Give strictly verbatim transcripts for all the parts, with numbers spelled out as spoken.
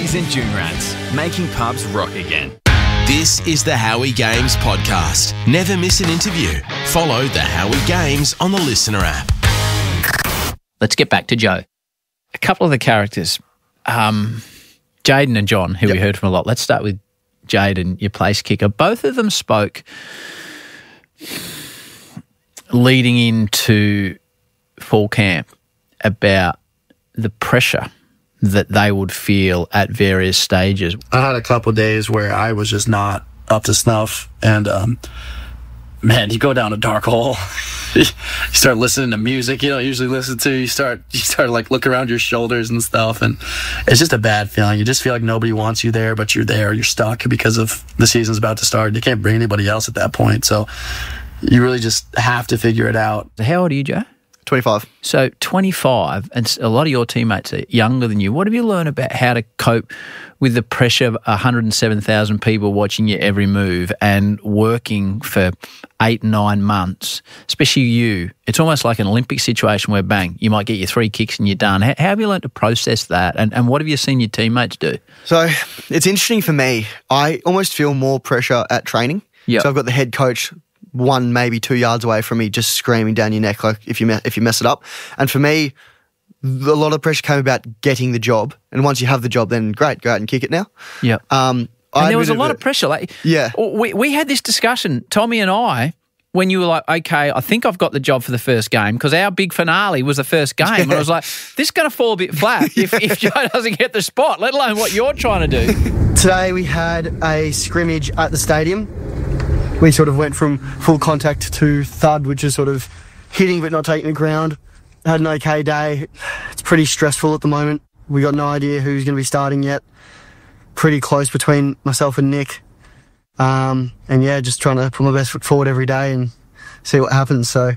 Howies and Joonrats, making pubs rock again. This is the Howie Games podcast. Never miss an interview. Follow the Howie Games on the Listener app. Let's get back to Joe. A couple of the characters, um, Jayden and John, who yep. we heard from a lot. Let's start with Jayden, your place kicker. Both of them spoke leading into fall camp about the pressure that they would feel at various stages. I had a couple of days where I was just not up to snuff, and um, man, you go down a dark hole. You start listening to music you don't usually listen to. You start you start like look around your shoulders and stuff, and it's just a bad feeling. You just feel like nobody wants you there, but you're there. You're stuck because of the season's about to start. You can't bring anybody else at that point, so you really just have to figure it out. How old are you, Joe? twenty-five. So twenty-five, and a lot of your teammates are younger than you. What have you learned about how to cope with the pressure of one hundred seven thousand people watching your every move and working for eight, nine months, especially you? It's almost like an Olympic situation where, bang, you might get your three kicks and you're done. How, how have you learned to process that, and, and what have you seen your teammates do? So it's interesting for me. I almost feel more pressure at training. Yep. So I've got the head coach one, maybe two yards away from me, just screaming down your neck like if you me- if you mess it up. And for me, a lot of pressure came about getting the job. And once you have the job, then great, go out and kick it now. Yeah. Um, and there was a lot of pressure. Like, yeah. We we had this discussion, Tommy and I, when you were like, okay, I think I've got the job for the first game, because our big finale was the first game. Yeah. And I was like, this is going to fall a bit flat if, yeah. if Joe doesn't get the spot, let alone what you're trying to do. Today we had a scrimmage at the stadium. We sort of went from full contact to thud, which is sort of hitting but not taking the ground. Had an okay day. It's pretty stressful at the moment. We got no idea who's going to be starting yet. Pretty close between myself and Nick. Um, and yeah, just trying to put my best foot forward every day and see what happens. So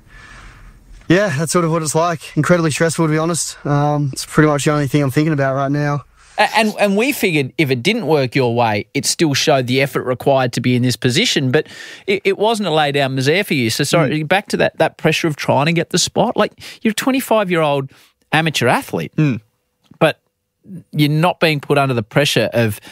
yeah, that's sort of what it's like. Incredibly stressful, to be honest. Um, it's pretty much the only thing I'm thinking about right now. And and we figured if it didn't work your way, it still showed the effort required to be in this position. But it, it wasn't a lay down misère for you. So sorry, mm. back to that that pressure of trying to get the spot. Like, you're a twenty-five-year-old amateur athlete, mm. but you're not being put under the pressure of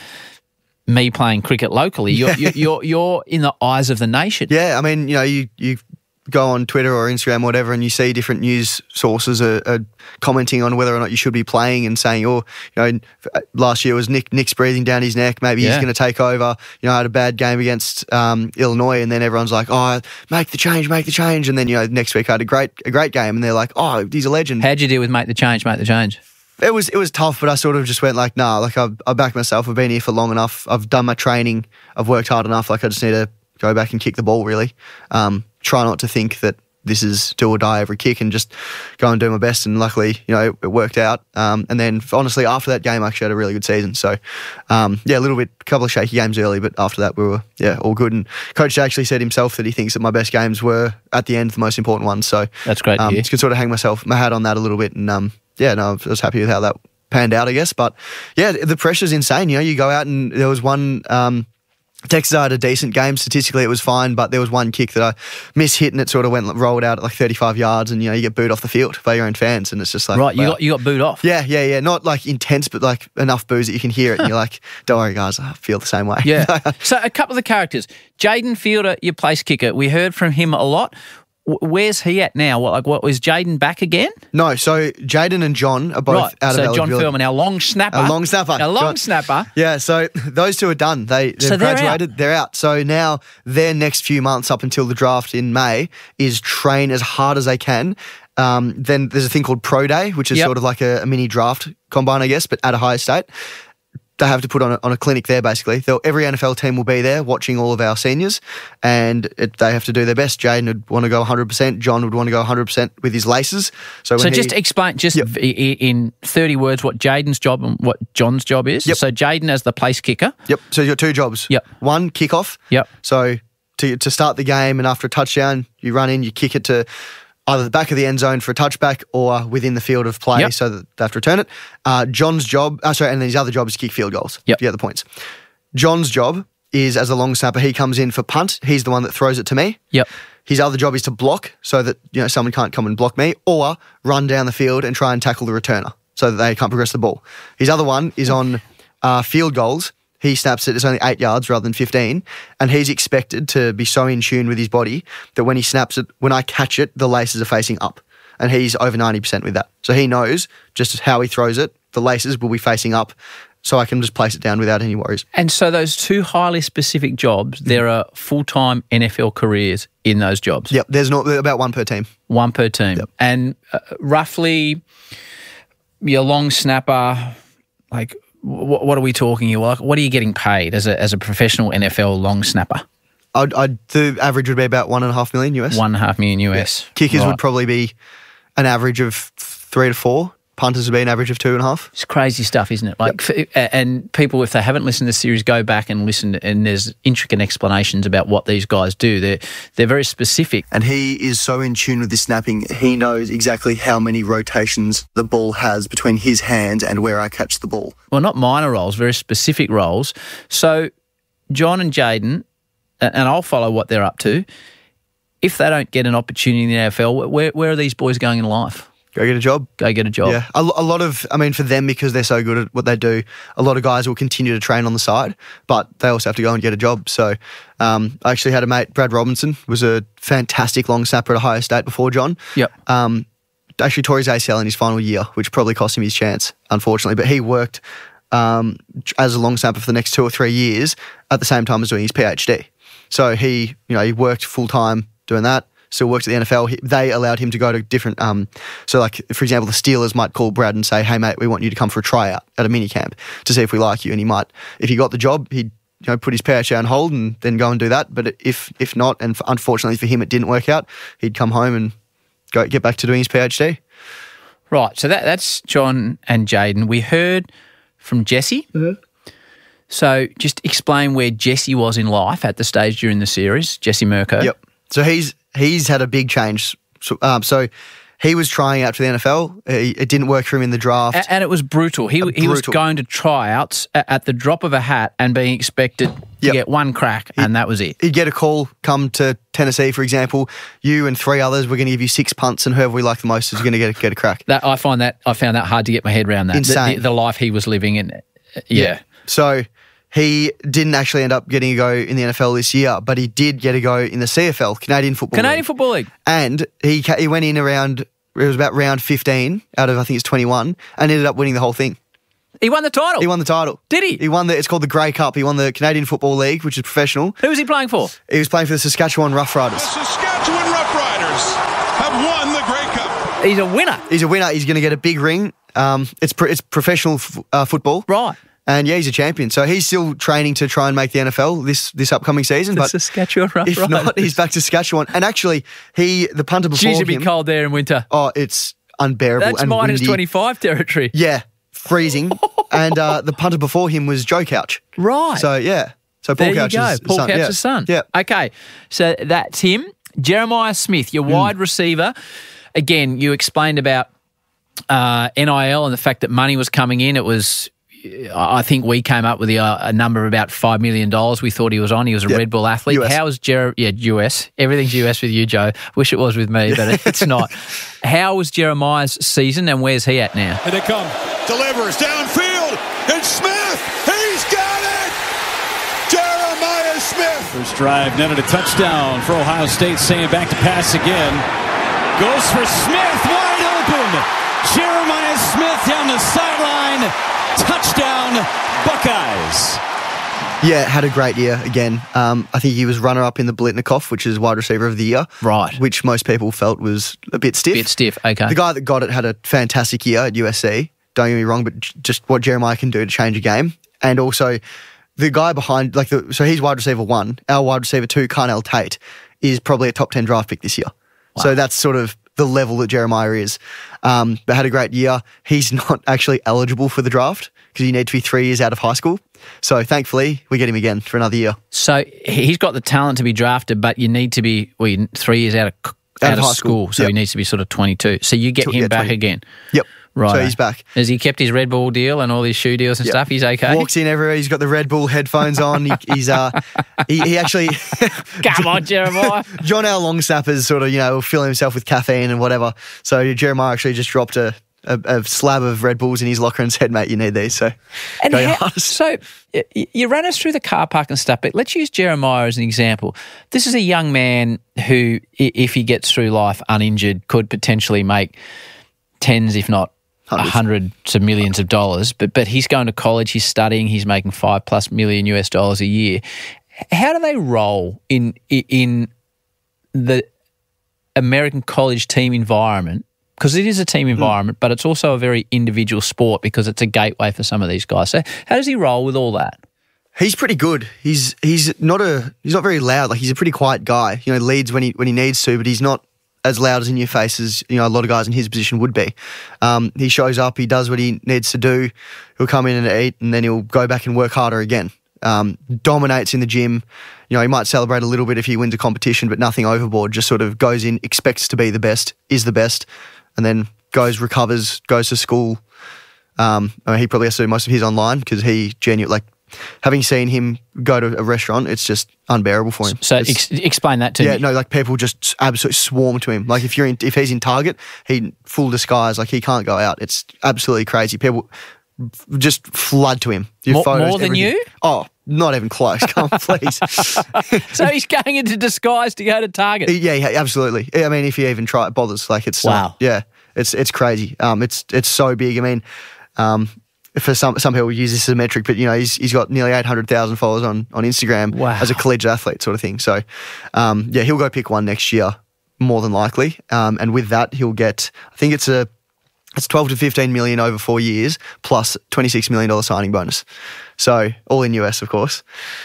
me playing cricket locally. You're, you're, you're, you're in the eyes of the nation. Yeah, I mean, you know, you you go on Twitter or Instagram or whatever and you see different news sources are, are commenting on whether or not you should be playing and saying, oh, you know, last year was Nick Nick's breathing down his neck, maybe yeah. he's going to take over. You know, I had a bad game against um, Illinois, and then everyone's like, oh, make the change, make the change. And then, you know, next week I had a great a great game and they're like, oh, he's a legend. How'd you deal with make the change, make the change? It was it was tough, but I sort of just went like, nah, like I I backed myself. I've been here for long enough. I've done my training. I've worked hard enough. Like, I just need to go back and kick the ball, really. Um, try not to think that this is do or die every kick, and just go and do my best. And luckily, you know, it, it worked out. Um, and then honestly, after that game, I actually had a really good season. So, um, yeah, a little bit, a couple of shaky games early, but after that, we were, yeah, all good. And Coach actually said himself that he thinks that my best games were at the end, the most important ones. So that's great. Um, to hear. Just could sort of hang myself, my hat on that a little bit. And um, yeah, no, I was happy with how that panned out, I guess. But yeah, the pressure's insane. You know, you go out and there was one, um, Texas had a decent game. Statistically, it was fine, but there was one kick that I mishit and it sort of went rolled out at like thirty-five yards, and you know, you get booed off the field by your own fans, and it's just like, right, you wow. got you got booed off. Yeah, yeah, yeah. Not like intense, but like enough boos that you can hear it, and you're like, don't worry, guys, I feel the same way. Yeah. So a couple of the characters, Jayden Fielder, your place kicker. We heard from him a lot. Where's he at now? What, like, what was Jayden back again? No, so Jayden and John are both right. out so of John eligibility. Furman, our long snapper. A long snapper. A long John, snapper. Yeah, so those two are done. They, they've so they're graduated. Out. They're out. So now their next few months up until the draft in May is train as hard as they can. Um, then there's a thing called Pro Day, which is yep. sort of like a, a mini draft combine, I guess, but at a higher state. They have to put on a, on a clinic there, basically. They'll, every N F L team will be there watching all of our seniors, and it, they have to do their best. Jayden would want to go one hundred percent. John would want to go one hundred percent with his laces. So, when so he, just explain, just yep. in thirty words, what Jayden's job and what John's job is. Yep. So Jayden as the place kicker. Yep. So you've got two jobs. Yep. One, kickoff. Yep. So to to start the game, and after a touchdown, you run in, you kick it to either the back of the end zone for a touchback or within the field of play, yep. so that they have to return it. Uh, John's job, uh, sorry, and then his other job is kick field goals. Yep. To get the points. John's job is as a long snapper. He comes in for punt. He's the one that throws it to me. Yep. His other job is to block, so that, you know, someone can't come and block me, or run down the field and try and tackle the returner so that they can't progress the ball. His other one is on uh, field goals, he snaps it, it's only eight yards rather than fifteen, and he's expected to be so in tune with his body that when he snaps it, when I catch it, the laces are facing up. And he's over ninety percent with that. So he knows just how he throws it, the laces will be facing up, so I can just place it down without any worries. And so those two highly specific jobs, there are full-time N F L careers in those jobs? Yep, there's not about one per team. One per team. Yep. And uh, roughly your long snapper, like what, what are we talking here? Like, what are you getting paid as a as a professional N F L long snapper? I'd, I'd, the average would be about one and a half million U S. One and a half million U S. Yeah. Kickers right. would probably be an average of three to four. Punters would be an average of two and a half. It's crazy stuff, isn't it? Like, yep. f- and people, if they haven't listened to the series, go back and listen. And there's intricate explanations about what these guys do. They're they're very specific. And he is so in tune with his snapping. He knows exactly how many rotations the ball has between his hands and where I catch the ball. Well, not minor roles, very specific roles. So, John and Jaden, and I'll follow what they're up to. If they don't get an opportunity in the N F L, where where are these boys going in life? Go get a job. Go get a job. Yeah. A, a lot of, I mean, for them, because they're so good at what they do, a lot of guys will continue to train on the side, but they also have to go and get a job. So um, I actually had a mate, Brad Robinson, was a fantastic long snapper at Ohio State before John. Yep. Um, actually tore his A C L in his final year, which probably cost him his chance, unfortunately. But he worked um, as a long snapper for the next two or three years at the same time as doing his PhD. So he, you know, he worked full-time doing that. Still works at the N F L. He, they allowed him to go to different, um, so like, for example, the Steelers might call Brad and say, hey, mate, we want you to come for a tryout at a mini camp to see if we like you. And he might, if he got the job, he'd you know, put his PhD on hold and then go and do that. But if if not, and for, unfortunately for him it didn't work out, he'd come home and go get back to doing his PhD. Right, so that that's John and Jaden. We heard from Jesse. Mm-hmm. So just explain where Jesse was in life at the stage during the series, Jesse Mirko. Yep. So he's he's had a big change. So, um, so he was trying out for the N F L. It, it didn't work for him in the draft. A- and it was brutal. He, he was brutal. going to tryouts at, at the drop of a hat and being expected to Yep. get one crack, and that was it. He'd get a call, come to Tennessee, for example. You and three others, we're going to give you six punts, and whoever we like the most is going to get a, get a crack. That I find that I found that hard to get my head around. That Insane. The, the life he was living in. Yeah. yeah. So he didn't actually end up getting a go in the N F L this year, but he did get a go in the C F L, Canadian Football Canadian League. Football League. And he ca- he went in around, it was about round fifteen out of, I think it's twenty-one, and ended up winning the whole thing. He won the title. He won the title. Did he? He won the, it's called the Grey Cup. He won the Canadian Football League, which is professional. Who was he playing for? He was playing for the Saskatchewan Roughriders. The Saskatchewan Roughriders have won the Grey Cup. He's a winner. He's a winner. He's going to get a big ring. Um, it's pro- it's professional f- uh, football. Right. And yeah, he's a champion. So he's still training to try and make the N F L this this upcoming season. The but Saskatchewan Roughriders. if not, he's back to Saskatchewan. And actually, he the punter before Jeez, it'd be him. cold there in winter. Oh, it's unbearable. That's and minus windy. twenty-five territory. Yeah, freezing. And uh, the punter before him was Joe Couch. Right. So yeah, so Paul there Couch's you go. Paul son. Couch's yeah. son. Yeah. Okay. So that's him. Jeremiah Smith, your wide receiver. Again, you explained about uh, N I L and the fact that money was coming in. It was, I think we came up with the, uh, a number of about five million dollars we thought he was on. He was a Yep. Red Bull athlete. U S. How was Jer? Yeah, U S. Everything's U S with you, Joe. Wish it was with me, but it's not. How was Jeremiah's season and where's he at now? Here they come. Delivers downfield. It's Smith. He's got it. Jeremiah Smith. First drive netted a touchdown for Ohio State. Saying back to pass again. Goes for Smith. Wide open. Jeremiah Smith down the sideline. Touchdown, Buckeyes. Yeah, had a great year again. Um, I think he was runner-up in the Blitnikoff, which is wide receiver of the year. Right. Which most people felt was a bit stiff. Bit stiff, okay. The guy that got it had a fantastic year at U S C. Don't get me wrong, but j- just what Jeremiah can do to change a game. And also, the guy behind, like, the so he's wide receiver one. Our wide receiver two, Carnell Tate, is probably a top ten draft pick this year. Wow. So that's sort of the level that Jeremiah is. Um, but had a great year. He's not actually eligible for the draft because you need to be three years out of high school. So thankfully, we get him again for another year. So he's got the talent to be drafted, but you need to be well, you- three years out of out, Out of of high school, school. so Yep. he needs to be sort of twenty-two. So you get Tw- him yeah, back twenty. again. Yep. Right. So he's back. Has he kept his Red Bull deal and all his shoe deals and Yep. stuff? He's okay. Walks in everywhere. He's got the Red Bull headphones on. He, he's uh, he, he actually Come on, Jeremiah. John, our long snappers, sort of, you know, will fill himself with caffeine and whatever. So Jeremiah actually just dropped a a, a slab of Red Bulls in his locker and said, mate, you need these. So, And go how, hard. so y- you ran us through the car park and stuff, but let's use Jeremiah as an example. This is a young man who, i- if he gets through life uninjured, could potentially make tens, if not Hundreds. hundreds of millions of dollars. But but he's going to college, he's studying, he's making five plus million U S dollars a year. How do they roll in in the American college team environment? Because it is a team environment, but it's also a very individual sport because it's a gateway for some of these guys. So how does he roll with all that? He's pretty good. He's he's not a he's not very loud. Like he's a pretty quiet guy. You know, leads when he when he needs to, but he's not as loud as in your face as you know a lot of guys in his position would be. Um, he shows up, he does what he needs to do. He'll come in and eat, and then he'll go back and work harder again. Um, dominates in the gym. You know, he might celebrate a little bit if he wins a competition, but nothing overboard. Just sort of goes in, expects to be the best, is the best, and then goes, recovers, goes to school. Um, I mean, he probably has to do most of his online because he genuinely, like, having seen him go to a restaurant, it's just unbearable for him. So It's- ex- explain that to yeah, me. no, like people just absolutely swarm to him. Like if you're in, if he's in Target, he full disguise, like he can't go out. It's absolutely crazy. People just flood to him. Your More- photos, more than everything. you? Oh, not even close. Come on, please. So he's going into disguise to go to Target. Yeah, yeah, absolutely. I mean, if he even try bothers, like it's Wow. not, yeah, it's it's crazy. Um, it's it's so big. I mean, um, for some some people use this as a metric, but you know, he's he's got nearly eight hundred thousand followers on on Instagram Wow. as a collegiate athlete, sort of thing. So, um, yeah, he'll go pick one next year, more than likely. Um, and with that, he'll get. I think it's a. It's twelve to fifteen million over four years plus twenty-six million dollars signing bonus. So all in U S, of course.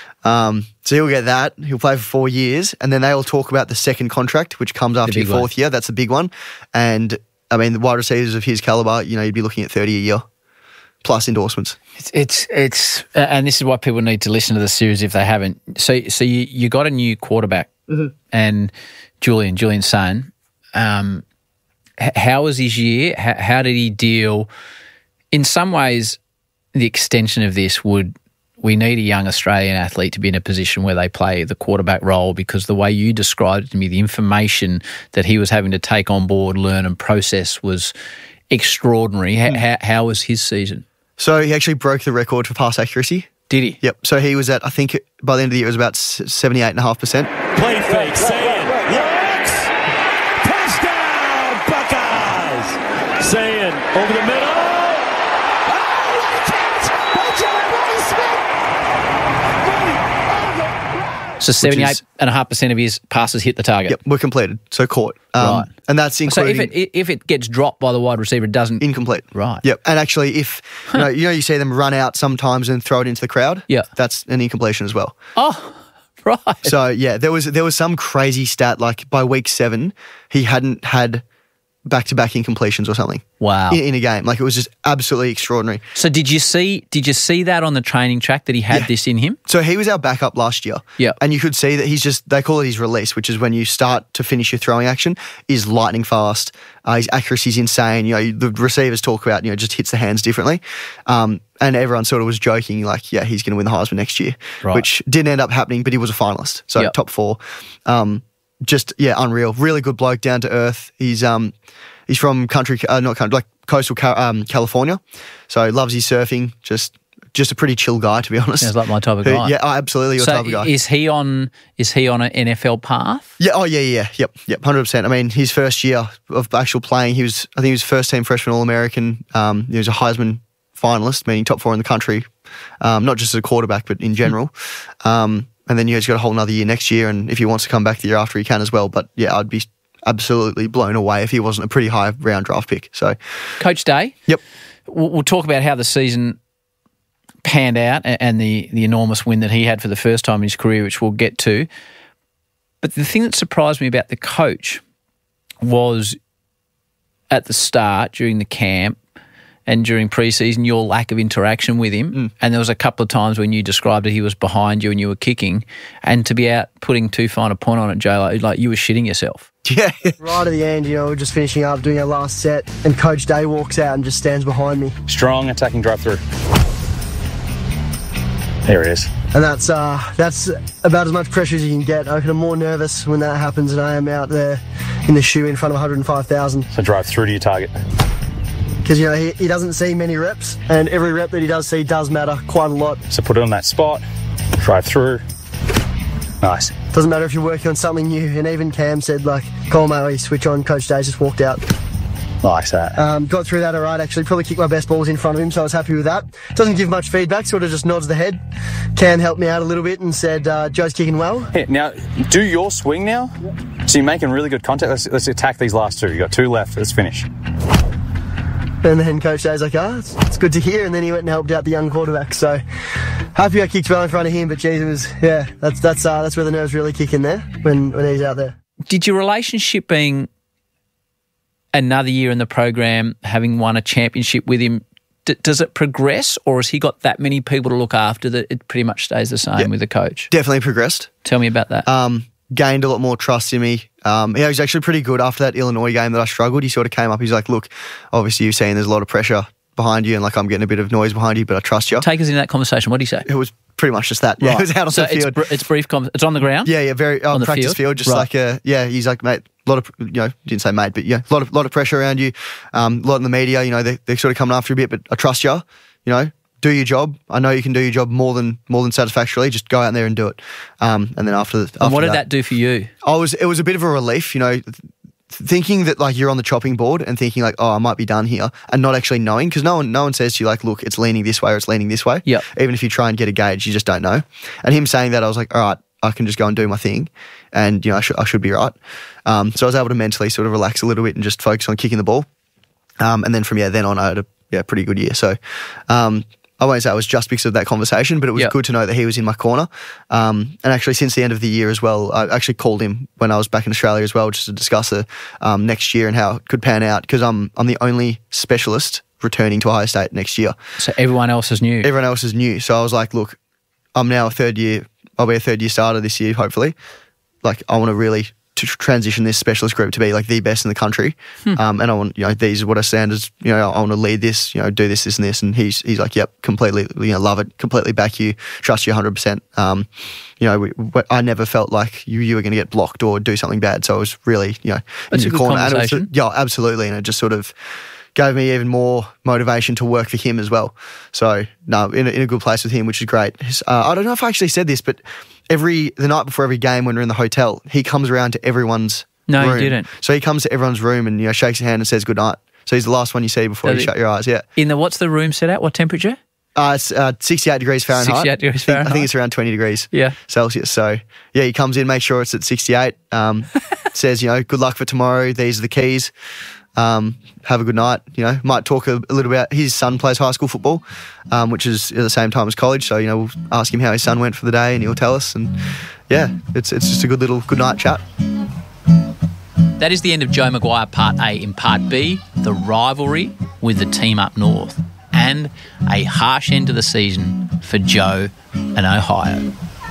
Um, so he'll get that. He'll play for four years and then they'll talk about the second contract, which comes after your big one. fourth year. That's a big one. And I mean, the wide receivers of his caliber, you know, you'd be looking at thirty a year plus endorsements. It's, it's, it's uh, and this is why people need to listen to the series if they haven't. So, so you, you got a new quarterback and Julian, Julian's son. Um, h- how was his year? H- how did he deal? In some ways, the extension of this would, we need a young Australian athlete to be in a position where they play the quarterback role because the way you described it to me, the information that he was having to take on board, learn and process was extraordinary. H- how, how was his season? So he actually broke the record for pass accuracy. Did he? Yep. So he was at, I think by the end of the year, it was about seventy-eight point five percent. Play fake, Sayin. Looks. Touchdown, Buckeyes. Sayin over the middle. Oh, what a catch by Jeremiah Smith. So seventy-eight point five percent of his passes hit the target. Yep, were completed. So caught. Um, Right. And that's So including... if it if it gets dropped by the wide receiver, it doesn't. Incomplete. Right. Yep. And actually, if you know, you know, you see them run out sometimes and throw it into the crowd. Yeah. That's an incompletion as well. Oh, right. So yeah, there was there was some crazy stat like by week seven, he hadn't had back to back incompletions or something. Wow. In, in a game, like it was just absolutely extraordinary. So did you see did you see that on the training track that he had Yeah. this in him? So he was our backup last year. Yeah. And you could see that he's just, they call it his release, which is when you start to finish your throwing action, is lightning fast. Uh, his accuracy is insane. You know, the receivers talk about, you know, just hits the hands differently. Um, and everyone sort of was joking, like, yeah, he's going to win the Heisman next year, Right. which didn't end up happening, but he was a finalist. So Yep. top four. Um, just, yeah, unreal. Really good bloke, down to earth. He's, um, he's from country, uh, not country, like coastal Ca- um, California. So loves his surfing. Just, just a pretty chill guy, to be honest. Sounds like my type of Who- guy. Yeah, oh, absolutely your So type of guy. is he on is he on an N F L path? Yeah, oh yeah, yeah, yep, yep, one hundred percent. I mean, his first year of actual playing, he was, I think he was first team freshman All-American. Um, he was a Heisman finalist, meaning top four in the country, um, not just as a quarterback, but in general. Um, and then you he's got a whole another year next year, and if he wants to come back the year after, he can as well. But yeah, I'd be absolutely blown away if he wasn't a pretty high round draft pick. So, Coach Day, yep. we'll, we'll talk about how the season panned out a- and the the enormous win that he had for the first time in his career, which we'll get to. But the thing that surprised me about the coach was at the start during the camp and during preseason, your lack of interaction with him. Mm. And there was a couple of times when you described it, he was behind you and you were kicking. And to be out putting too fine a point on it, Joe, like, like you were shitting yourself. Yeah. Right at the end, you know, we're just finishing up doing our last set, and Coach Day walks out and just stands behind me. Strong attacking drive through. There it is. And that's uh, that's about as much pressure as you can get. I reckon I'm more nervous when that happens than I am out there in the shoe in front of one hundred five thousand. So drive through to your target. because, you know, he, he doesn't see many reps, and every rep that he does see does matter quite a lot. So put it on that spot, drive through. Nice. Doesn't matter if you're working on something new, and even Cam said, like, "Call mate, switch on." Coach Days just walked out. Nice that. Um, got through that all right, actually. Probably kicked my best balls in front of him, so I was happy with that. Doesn't give much feedback, sort of just nods the head. Cam helped me out a little bit and said, uh, "Joe's kicking well." Hey, now, do your swing now. Yep. So you're making really good contact. Let's, let's attack these last two. You've got two left. Let's finish. And then Coach Day's like, "Ah, oh, it's, it's good to hear." And then he went and helped out the young quarterback. So happy I kicked well in front of him. But geez, it was, yeah, that's that's uh, that's where the nerves really kick in there when, when he's out there. Did your relationship being another year in the program, having won a championship with him, d- does it progress, or has he got that many people to look after that it pretty much stays the same yeah, with the coach? Definitely progressed. Tell me about that. Um, gained a lot more trust in me. Um, he was actually pretty good after that Illinois game that I struggled. He sort of came up. He's like, "Look, obviously you've seen there's a lot of pressure behind you, and like I'm getting a bit of noise behind you, but I trust you." Take us into that conversation. What did he say? It was pretty much just that. Yeah, right. It was out on so the field. It's, br- it's brief. Com- it's on the ground. Yeah, yeah, very uh, on the practice field, field. Just right. like a yeah. He's like, "Mate, a lot of you know, didn't say mate, but yeah, a lot of lot of pressure around you. Um, a lot in the media. You know, they they're sort of coming after you a bit, but I trust you. You know." Do your job. I know you can do your job more than more than satisfactorily. Just go out there and do it. Um, and then after, the, after and what did that, that do for you? I was. It was a bit of a relief, you know, th- thinking that like you're on the chopping board and thinking like, oh, I might be done here, and not actually knowing, because no one no one says to you like, look, it's leaning this way or it's leaning this way. Yeah. Even if you try and get a gauge, you just don't know. And him saying that, I was like, all right, I can just go and do my thing, and you know, I should I should be right. Um, so I was able to mentally sort of relax a little bit and just focus on kicking the ball. Um, and then from yeah, then on, I had a yeah pretty good year. So. Um, I won't say it was just because of that conversation, but it was yep. good to know that he was in my corner. Um, and actually, since the end of the year as well, I actually called him when I was back in Australia as well, just to discuss the um, next year and how it could pan out, because I'm I'm the only specialist returning to Ohio State next year. So everyone else is new. Everyone else is new. So I was like, look, I'm now a third year. I'll be a third year starter this year, hopefully. Like, I want to really to transition this specialist group to be like the best in the country. Hmm. Um, and I want, you know, these are what I stand as, you know, I want to lead this, you know, do this, this and this. And he's, he's like, yep, completely, you know, love it, completely back you, trust you one hundred percent. Um, you know, we, we, I never felt like you, you were going to get blocked or do something bad. So I was really, you know, That's in a your good corner. And it was, conversation. yeah, absolutely. And it just sort of gave me even more motivation to work for him as well. So, no, in a, in a good place with him, which is great. Uh, I don't know if I actually said this, but every, the night before every game when we're in the hotel, he comes around to everyone's No, room. you didn't. So he comes to everyone's room and, you know, shakes your hand and says good night. So he's the last one you see before Does you he? shut your eyes. Yeah. In the what's the room set at? What temperature? Uh, it's uh, sixty-eight degrees Fahrenheit. sixty-eight degrees I think, Fahrenheit. I think it's around twenty degrees Yeah. Celsius. So yeah, he comes in, makes sure it's at sixty-eight. Um, says, you know, good luck for tomorrow. These are the keys. Um, have a good night. You know, might talk a, a little about his son plays high school football, um, which is at the same time as college. So you know, we'll ask him how his son went for the day, and he'll tell us. And yeah, it's it's just a good little good night chat. That is the end of Joe Maguire Part A. In Part B, the rivalry with the team up north and a harsh end to the season for Joe and Ohio.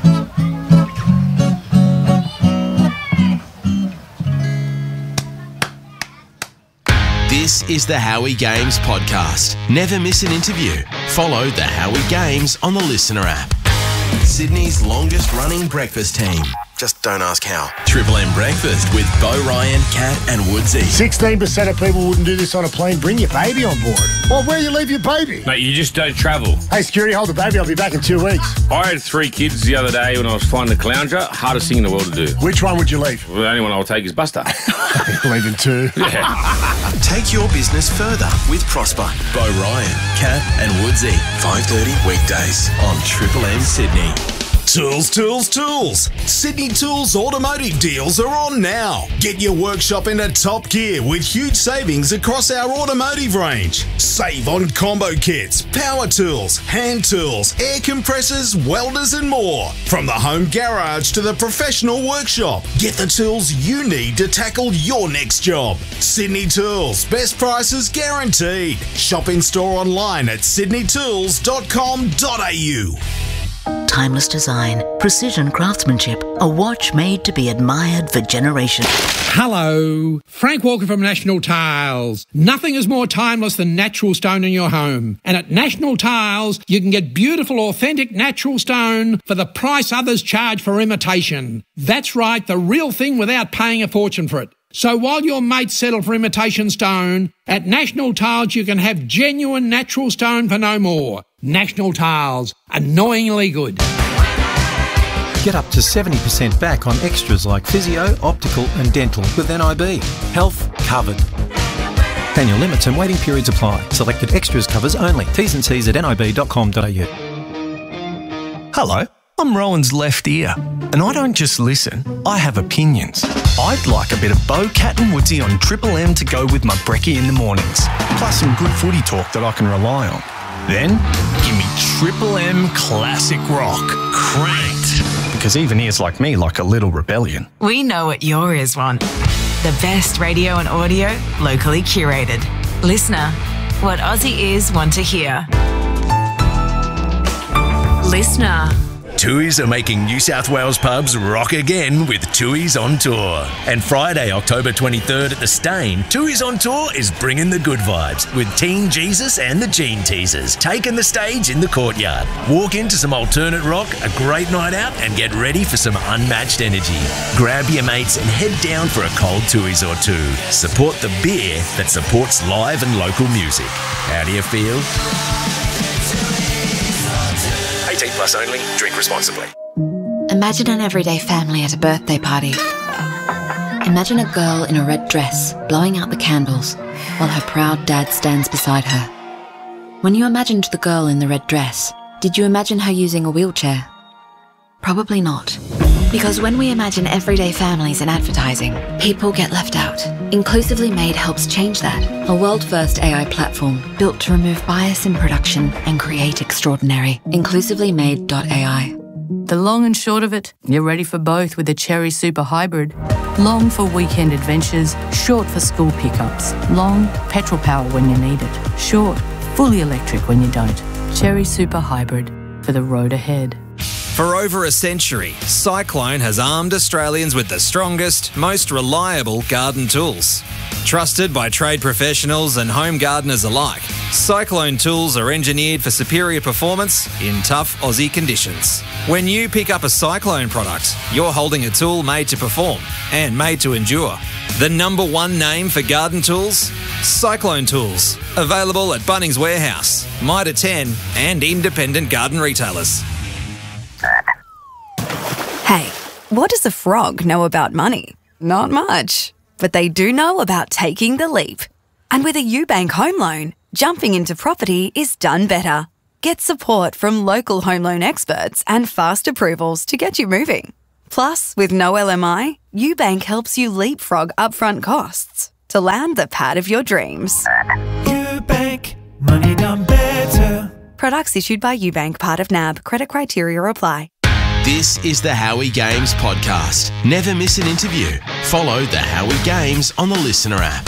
This is the Howie Games podcast. Never miss an interview. Follow the Howie Games on the Listener app. Sydney's longest running breakfast team. Just don't ask how. Triple M Breakfast with Bo Ryan, Kat and Woodsy. sixteen percent of people wouldn't do this on a plane. Bring your baby on board. Well, where you leave your baby? Mate, you just don't travel. Hey, security, hold the baby. I'll be back in two weeks. I had three kids the other day when I was flying the Clounger. Hardest thing in the world to do. Which one would you leave? Well, the only one I'll take is Buster. Leaving two. Yeah. Take your business further with Prosper. Bo Ryan, Kat and Woodsy. five thirty weekdays on Triple M Sydney. Tools, tools, tools. Sydney Tools automotive deals are on now. Get your workshop into top gear with huge savings across our automotive range. Save on combo kits, power tools, hand tools, air compressors, welders and more. From the home garage to the professional workshop, get the tools you need to tackle your next job. Sydney Tools, best prices guaranteed. Shop in store online at sydney tools dot com dot a u. Timeless design, precision craftsmanship, a watch made to be admired for generations. Hello, Frank Walker from National Tiles. Nothing is more timeless than natural stone in your home. And at National Tiles, you can get beautiful, authentic natural stone for the price others charge for imitation. That's right, the real thing without paying a fortune for it. So while your mates settle for imitation stone, at National Tiles you can have genuine natural stone for no more. National Tiles, annoyingly good. Get up to seventy percent back on extras like physio, optical and dental with N I B. Health covered. Annual limits and waiting periods apply. Selected extras covers only. T's and C's at N I B dot com dot A U. Hello, I'm Rowan's left ear. And I don't just listen, I have opinions. I'd like a bit of Bo, Cat and Woodsy on Triple M to go with my brekkie in the mornings. Plus some good footy talk that I can rely on. Then, give me Triple M Classic Rock. Cranked. Because even ears like me like a little rebellion. We know what your ears want. The best radio and audio, locally curated. Listener, what Aussie ears want to hear. Listener. Tooheys are making New South Wales pubs rock again with Tooheys on Tour. And Friday, October twenty-third at the Stain, Tooheys on Tour is bringing the good vibes with Teen Jesus and the Gene Teasers taking the stage in the courtyard. Walk into some alternate rock, a great night out, and get ready for some unmatched energy. Grab your mates and head down for a cold Tooheys or two. Support the beer that supports live and local music. How do you feel? eighteen plus only. Drink responsibly. Imagine an everyday family at a birthday party. Imagine a girl in a red dress blowing out the candles while her proud dad stands beside her. When you imagined the girl in the red dress, did you imagine her using a wheelchair? Probably not. Because when we imagine everyday families in advertising, people get left out. Inclusively Made helps change that. A world-first A I platform built to remove bias in production and create extraordinary. inclusively made dot A I. The long and short of it, you're ready for both with the Cherry Super Hybrid. Long for weekend adventures, short for school pickups. Long, petrol power when you need it. Short, fully electric when you don't. Cherry Super Hybrid, for the road ahead. For over a century, Cyclone has armed Australians with the strongest, most reliable garden tools. Trusted by trade professionals and home gardeners alike, Cyclone tools are engineered for superior performance in tough Aussie conditions. When you pick up a Cyclone product, you're holding a tool made to perform and made to endure. The number one name for garden tools? Cyclone Tools. Available at Bunnings Warehouse, Mitre ten and independent garden retailers. Hey, what does a frog know about money? Not much. But they do know about taking the leap. And with a UBank home loan, jumping into property is done better. Get support from local home loan experts and fast approvals to get you moving. Plus, with no L M I, UBank helps you leapfrog upfront costs to land the pad of your dreams. UBank, money done better. Products issued by UBank, part of N A B. Credit criteria apply. This is the Howie Games podcast. Never miss an interview. Follow the Howie Games on the Listener app.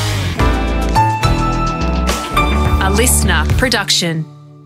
A Listener production.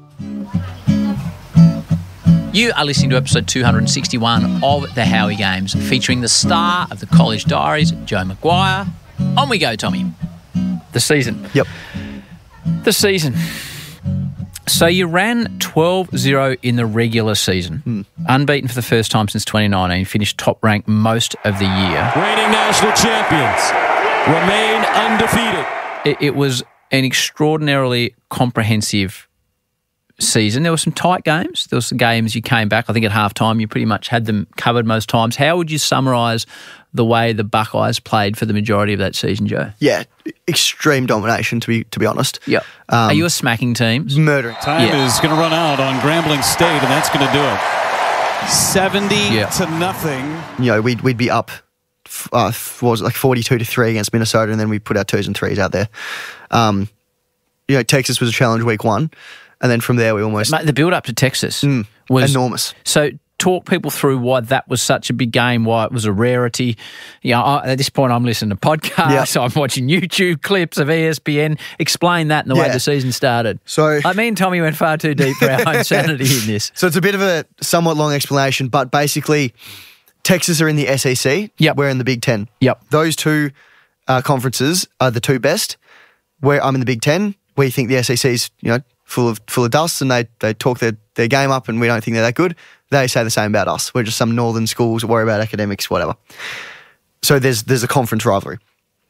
You are listening to episode two hundred sixty-one of the Howie Games, featuring the star of the College Diaries, Joe Maguire. On we go, Tommy. The season. Yep. The season. So you ran twelve zero in the regular season, hmm. unbeaten for the first time since twenty nineteen, finished top ranked most of the year. Reigning national champions remain undefeated. It, it was an extraordinarily comprehensive season. There were some tight games. There were some games you came back, I think at halftime you pretty much had them covered most times. How would you summarise the way the Buckeyes played for the majority of that season, Joe? Yeah, extreme domination, to be to be honest. Yep. Um, Are you a smacking team? Murdering. Time yeah. is going to run out on Grambling State, and that's going to do it. seventy yeah. to nothing. You know, we'd, we'd be up, uh, what was it, like forty-two to three against Minnesota, and then we put our twos and threes out there. Um, you know, Texas was a challenge week one, and then from there we almost... Mate, the build-up to Texas mm, was... enormous. So... Talk people through why that was such a big game, why it was a rarity. You know, I, at this point, I'm listening to podcasts, yep. I'm watching YouTube clips of E S P N. Explain that and the yeah. way the season started. So, like me and Tommy went far too deep for our own sanity in this. So it's a bit of a somewhat long explanation, but basically, Texas are in the S E C. Yep. We're in the Big Ten. Yep. Those two uh, conferences are the two best. Where I'm in the Big Ten, we think the S E C's you know full of full of dust, and they they talk their their game up, and we don't think they're that good. They say the same about us. We're just some northern schools that worry about academics, whatever. So there's there's a conference rivalry.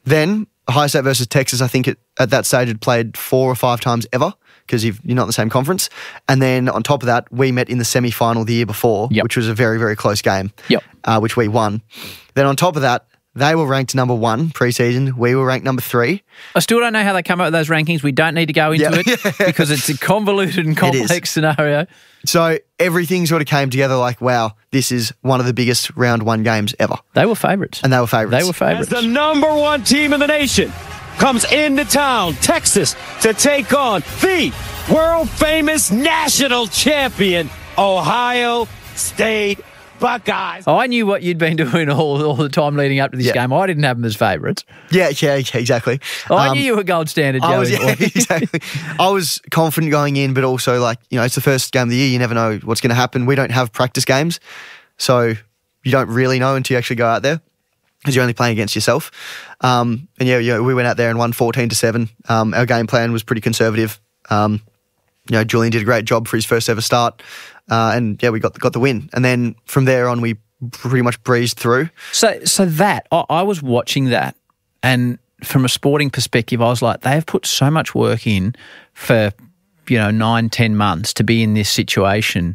Then Ohio State versus Texas, I think it, at that stage had played four or five times ever because you're not in the same conference. And then on top of that, we met in the semi-final the year before, yep. which was a very, very close game, yep. uh, which we won. Then on top of that, they were ranked number one pre-season. We were ranked number three. I still don't know how they come up with those rankings. We don't need to go into Yeah. it because it's a convoluted and complex scenario. So everything sort of came together like, wow, this is one of the biggest round one games ever. They were favourites. And they were favourites. They were favourites. As the number one team in the nation comes into town, Texas, to take on the world-famous national champion, Ohio State Buckeyes. I knew what you'd been doing all, all the time leading up to this Yeah. game. I didn't have them as favourites. Yeah, yeah, yeah, exactly. I Um, knew you were gold standard, I Joey. was, yeah, exactly. I was confident going in, but also like, you know, it's the first game of the year. You never know what's going to happen. We don't have practice games, so you don't really know until you actually go out there because you're only playing against yourself. Um, and yeah, yeah, we went out there and won fourteen to seven. Um, our game plan was pretty conservative. Um, you know, Julian did a great job for his first ever start. Uh, and yeah, we got got the win. And then from there on, we pretty much breezed through. So, so that I, I was watching that, and from a sporting perspective, I was like, they have put so much work in for you know nine, ten months to be in this situation.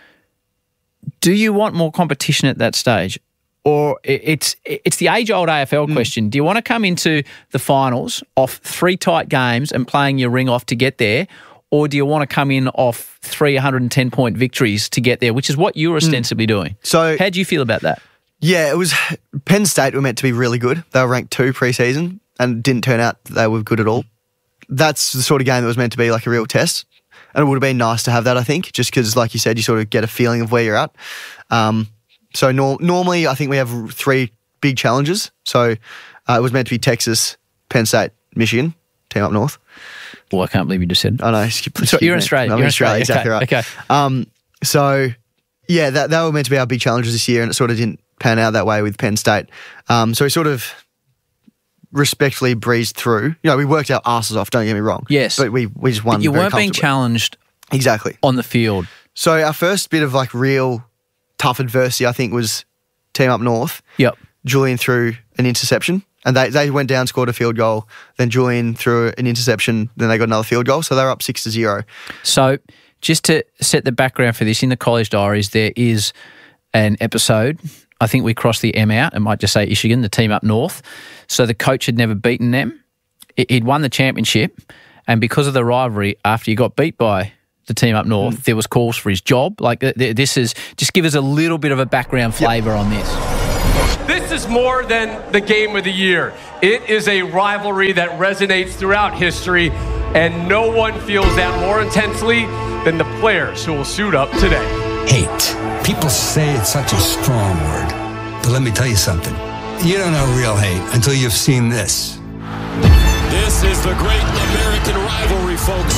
Do you want more competition at that stage, or it- it's it's the age-old A F L question? Do you want to come into the finals off three tight games and playing your ring off to get there? Or do you want to come in off three one hundred ten point victories to get there, which is what you were ostensibly doing? So, how do you feel about that? Yeah, it was Penn State were meant to be really good. They were ranked two pre-season and it didn't turn out they were good at all. That's the sort of game that was meant to be like a real test. And it would have been nice to have that, I think, just because, like you said, you sort of get a feeling of where you're at. Um, so nor- normally I think we have three big challenges. So uh, it was meant to be Texas, Penn State, Michigan, team up north. Well, I can't believe you just said. I know. Skip, So you're in Australia. I'm You're in in Australia. Australia, exactly Okay, right. okay. Um, so, yeah, that, that were meant to be our big challenges this year, and it sort of didn't pan out that way with Penn State. Um, so we sort of respectfully breezed through. You know, we worked our asses off, don't get me wrong. Yes. But we, we just won But you very weren't being comfortably. challenged Exactly. on the field. So our first bit of like real tough adversity, I think, was team up north. Yep. Julian threw an interception. And they, they went down, scored a field goal. Then Julian threw an interception. Then they got another field goal. So they were up six to zero. So just to set the background for this, in the College Diaries, there is an episode. I think we crossed the M out. It might just say Michigan, the team up north. So the coach had never beaten them. He'd won the championship. And because of the rivalry, after he got beat by the team up north, mm. there was calls for his job. Like this is, just give us a little bit of a background flavour yep. on this. This is more than the game of the year. It is a rivalry that resonates throughout history, and no one feels that more intensely than the players who will suit up today. Hate. People say it's such a strong word. But let me tell you something. You don't know real hate until you've seen this. This is the great American rivalry, folks.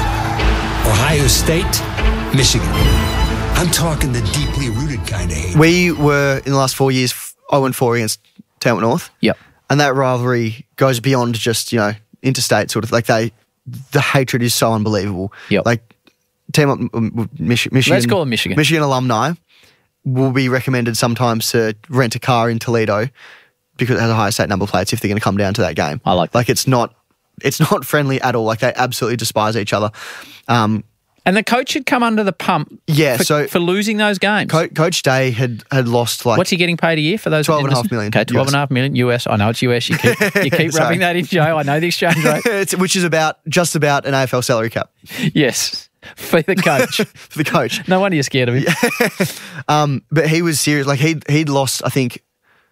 Ohio State, Michigan. I'm talking the deeply rooted kind of hate. We were, in the last four years, oh and four against Team Up North. Yep. And that rivalry goes beyond just, you know, interstate sort of. Like they, the hatred is so unbelievable. Yep. Like Team Up Mich- Michigan. Let's call them Michigan. Michigan alumni will be recommended sometimes to rent a car in Toledo because it has a higher state number plates if they're going to come down to that game. I like that. Like it's not, it's not friendly at all. Like they absolutely despise each other. Um, And the coach had come under the pump yeah, for, so for losing those games. Co- Coach Day had, had lost like... What's he getting paid a year for those? twelve and a half million. Okay, twelve and a half million U S. I know it's U S. You keep, you keep Sorry. rubbing that in, Joe. I know the exchange rate. it's, which is about just about an A F L salary cap. Yes, for the coach. for the coach. No wonder you're scared of him. um, but he was serious. Like he'd, he'd lost, I think,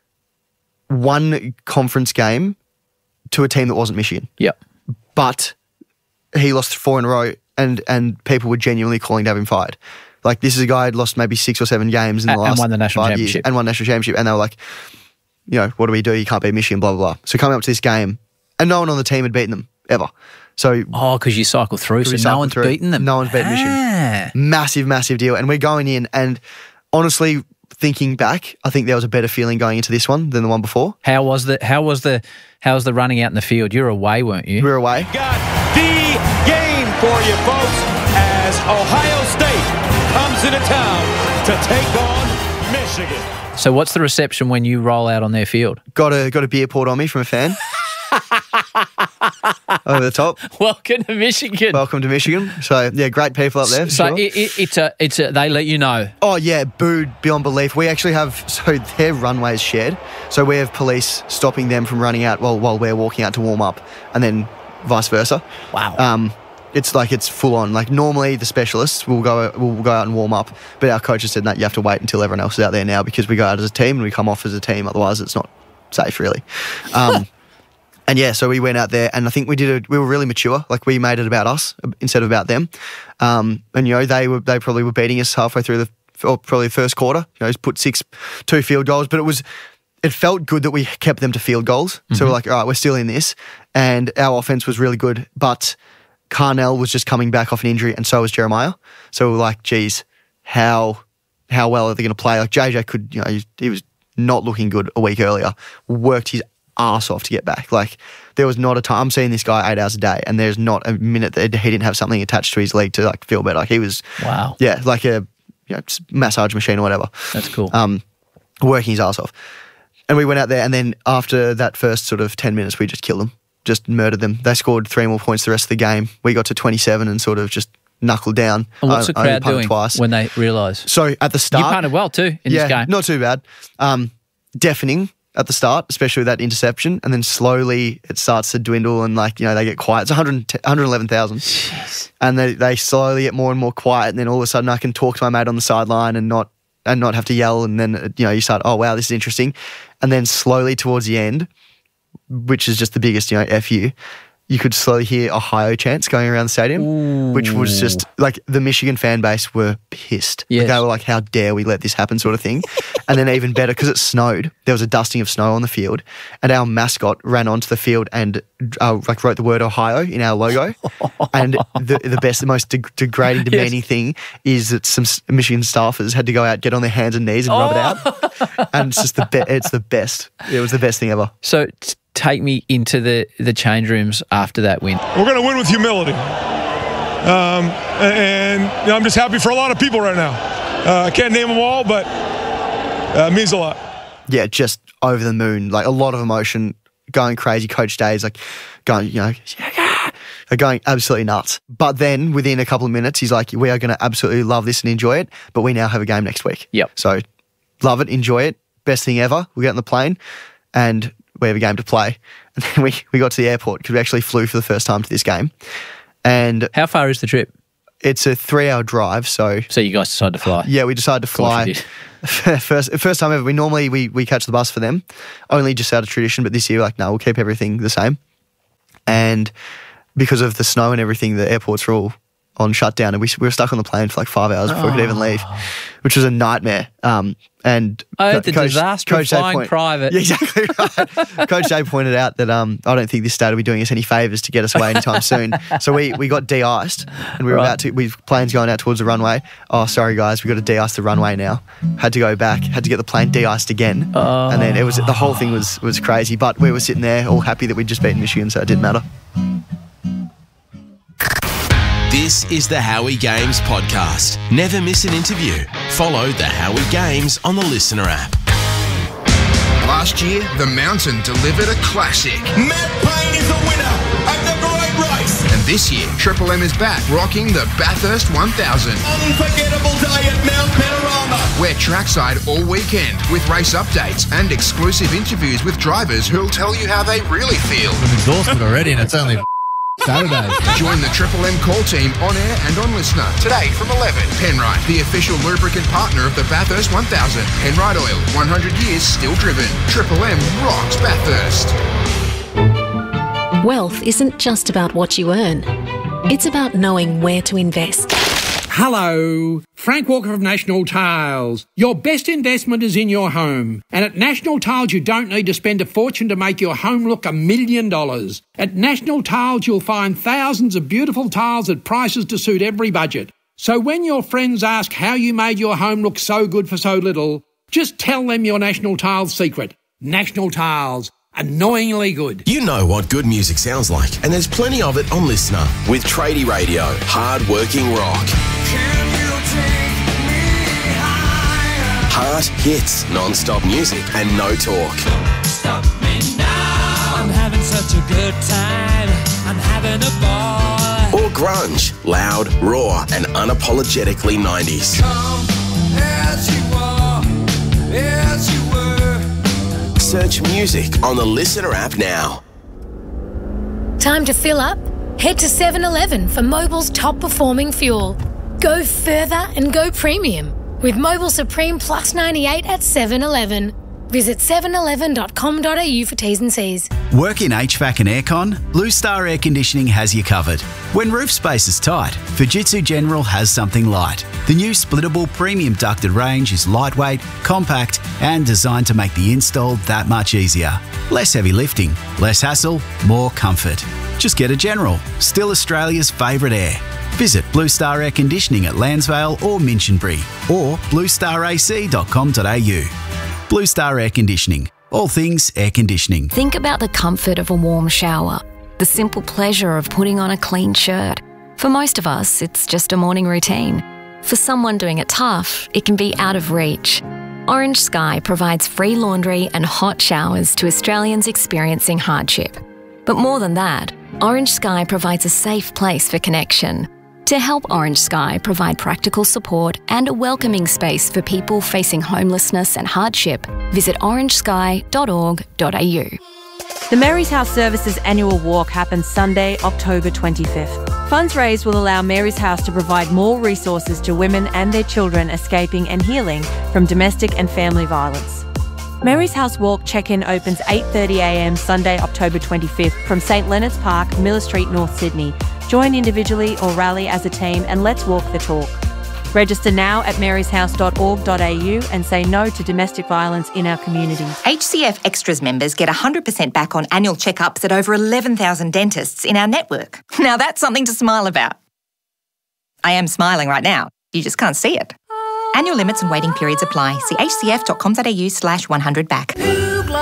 one conference game to a team that wasn't Michigan. Yep. But he lost four in a row. And and people were genuinely calling to have him fired. Like, this is a guy who'd lost maybe six or seven games in the and, last and won the national five championship. years, and won national championship. And they were like, you know, what do we do? You can't beat Michigan, blah, blah, blah. So coming up to this game, and no one on the team had beaten them, ever. So Oh, because you cycle through, so no one's through. beaten them. No one's beaten ah. Michigan. Massive, massive deal. And we're going in, and honestly, thinking back, I think there was a better feeling going into this one than the one before. How was the how was the how was the running out in the field? You were away, weren't you? We were away. Got the game for you, folks, as Ohio State comes into town to take on Michigan. So what's the reception when you roll out on their field? Got a got a beer poured on me from a fan. over the top. Welcome to Michigan. Welcome to Michigan. So, yeah, great people up there. For so sure. it, it, it's a, it's a, they let you know. Oh, yeah, booed beyond belief. We actually have, so their runway is shared. So we have police stopping them from running out while, while we're walking out to warm up, and then vice versa. Wow. Um, it's like it's full on. Like normally the specialists will go will go out and warm up, but our coaches said that you have to wait until everyone else is out there now because we go out as a team and we come off as a team. Otherwise, it's not safe really. Um, and yeah, so we went out there and I think we did. A, we were really mature. Like we made it about us instead of about them. Um, and you know they were they probably were beating us halfway through the or probably the first quarter. You know, put six two field goals, but it was. It felt good that we kept them to field goals. Mm-hmm. So we're like, all right, we're still in this. And our offense was really good, but Carnell was just coming back off an injury and so was Jeremiah. So we're like, geez, how how well are they going to play? Like J J could, you know, he, he was not looking good a week earlier, worked his ass off to get back. Like there was not a time, I'm seeing this guy eight hours a day and there's not a minute that he didn't have something attached to his leg to like feel better. Like he was, wow, yeah, like a you know, massage machine or whatever. That's cool. Um, working his ass off. And we went out there and then after that first sort of ten minutes, we just killed them, just murdered them. They scored three more points the rest of the game. We got to twenty-seven and sort of just knuckled down. And what's the I, crowd I doing twice. when they realise? So at the start... You punted well too in yeah, this game. not too bad. Um, deafening at the start, especially with that interception, and then slowly it starts to dwindle and like, you know, they get quiet. It's one hundred, one hundred eleven thousand. And they, they slowly get more and more quiet and then all of a sudden I can talk to my mate on the sideline and not and not have to yell and then, you know, you start, oh, wow, this is interesting. And then slowly towards the end, which is just the biggest, you know, F you, you could slowly hear Ohio chants going around the stadium, Ooh. which was just like the Michigan fan base were pissed. Yes. Like, they were like, how dare we let this happen sort of thing. And then even better, because it snowed, there was a dusting of snow on the field and our mascot ran onto the field and uh, like wrote the word Ohio in our logo. And the, the best, the most de- degrading, demeaning yes. thing is that some Michigan staffers had to go out, get on their hands and knees and oh. rub it out. And it's just the be- it's the best. It was the best thing ever. So t- take me into the, the change rooms after that win. We're going to win with humility. Um, and you know, I'm just happy for a lot of people right now. Uh, I can't name them all, but uh, it means a lot. Yeah, just over the moon. Like a lot of emotion, going crazy. Coach Dave's like going, you know, yeah, going absolutely nuts. But then within a couple of minutes, he's like, we are going to absolutely love this and enjoy it, but we now have a game next week. Yep. So love it, enjoy it. Best thing ever. We get on the plane and we have a game to play. And then we, we got to the airport because we actually flew for the first time to this game. And how far is the trip? It's a three-hour drive, so... So you guys decided to fly? Yeah, we decided to fly. first first time ever. We normally, we, we catch the bus for them, only just out of tradition, but this year, like, no, we'll keep everything the same. And because of the snow and everything, the airports were all on shutdown, and we, we were stuck on the plane for like five hours before oh. we could even leave, which was a nightmare. Um, and oh, Co- the Coach, disaster Coach of flying point, private. Yeah, exactly right. Coach Dave pointed out that um, I don't think this state will be doing us any favours to get us away anytime soon. So we, we got de-iced, and we were right. about to, we planes going out towards the runway. Oh, sorry guys, we got to de-ice the runway now. Had to go back, had to get the plane de-iced again, oh. and then it was the whole thing was was crazy. But we were sitting there all happy that we'd just beaten Michigan, so it didn't matter. This is the Howie Games podcast. Never miss an interview. Follow the Howie Games on the Listener app. Last year, the Mountain delivered a classic. Matt Payne is the winner of the great race. And this year, Triple M is back rocking the Bathurst one thousand. Unforgettable day at Mount Panorama. We're trackside all weekend with race updates and exclusive interviews with drivers who'll tell you how they really feel. I'm exhausted already and it's only Saturday. Join the Triple M call team on air and on Listener today from eleven. Penrite, the official lubricant partner of the Bathurst one thousand. Penrite Oil, one hundred years still driven. Triple M rocks Bathurst. Wealth isn't just about what you earn. It's about knowing where to invest. Hello, Frank Walker of National Tiles. Your best investment is in your home. And at National Tiles, you don't need to spend a fortune to make your home look a million dollars. At National Tiles, you'll find thousands of beautiful tiles at prices to suit every budget. So when your friends ask how you made your home look so good for so little, just tell them your National Tiles secret. National Tiles. Annoyingly good. You know what good music sounds like, and there's plenty of it on Listener with Tradie Radio, hard-working rock. Can you take me higher? Heart hits, non-stop music, and no talk. Stop me now. I'm having such a good time. I'm having a ball. Or grunge, loud, raw, and unapologetically nineties. Come as you are, as you were. Search music on the Listener app now. Time to fill up? Head to seven eleven for Mobil's top performing fuel. Go further and go premium with Mobil Supreme Plus ninety-eight at seven eleven. Visit seven eleven dot com dot a u for T's and C's. Work in H V A C and aircon? Blue Star Air Conditioning has you covered. When roof space is tight, Fujitsu General has something light. The new splittable premium ducted range is lightweight, compact, and designed to make the install that much easier. Less heavy lifting, less hassle, more comfort. Just get a General, still Australia's favourite air. Visit Blue Star Air Conditioning at Lansvale or Minchinbury or blue star a c dot com dot a u. Blue Star Air Conditioning. All things air conditioning. Think about the comfort of a warm shower, the simple pleasure of putting on a clean shirt. For most of us, it's just a morning routine. For someone doing it tough, it can be out of reach. Orange Sky provides free laundry and hot showers to Australians experiencing hardship. But more than that, Orange Sky provides a safe place for connection. To help Orange Sky provide practical support and a welcoming space for people facing homelessness and hardship, visit orange sky dot org dot a u. The Mary's House Services annual walk happens Sunday, October twenty-fifth. Funds raised will allow Mary's House to provide more resources to women and their children escaping and healing from domestic and family violence. Mary's House Walk check-in opens eight thirty a m Sunday, October twenty-fifth from St Leonard's Park, Miller Street, North Sydney. Join individually or rally as a team and let's walk the talk. Register now at marys house dot org dot a u and say no to domestic violence in our community. H C F Extras members get one hundred percent back on annual checkups at over eleven thousand dentists in our network. Now that's something to smile about. I am smiling right now. You just can't see it. Annual limits and waiting periods apply. See h c f dot com dot a u slash one hundred back.